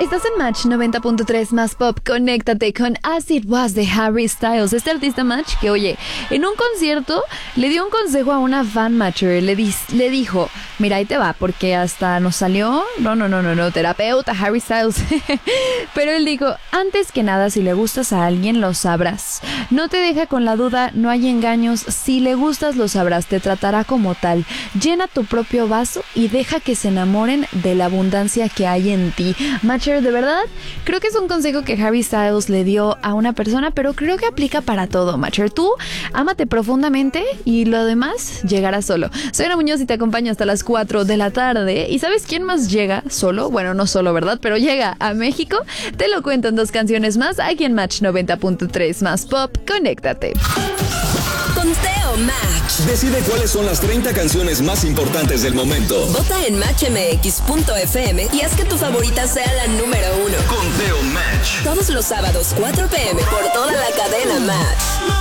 Estás en Match 90.3 más pop. Conéctate con As It Was de Harry Styles. Este artista Match que, oye, en un concierto le dio un consejo a una fan Matcher. Le dijo, mira, ahí te va, porque hasta nos salió, no, terapeuta Harry Styles. Pero él dijo, antes que nada, si le gustas a alguien, lo sabrás. No te deja con la duda, no hay engaños. Si le gustas, lo sabrás, te tratará como tal. Llena tu propio vaso y deja que se enamoren de la abundancia que hay en ti. Matcher, de verdad, creo que es un consejo que Harry Styles le dio a una persona, pero creo que aplica para todo, Matcher. Tú, ámate profundamente y lo demás llegará solo. Soy Ana Muñoz y te acompaño hasta las 4 de la tarde. ¿Y sabes quién más llega solo? Bueno, no solo, ¿verdad? Pero llega a México. Te lo cuento en 2 canciones más, aquí en Match 90.3 más pop. Conéctate. Conteo Match. Decide cuáles son las 30 canciones más importantes del momento. Vota en matchmx.fm y haz que tu favorita sea la número 1. Conteo Match. Todos los sábados, 4 p.m. por toda la cadena Match.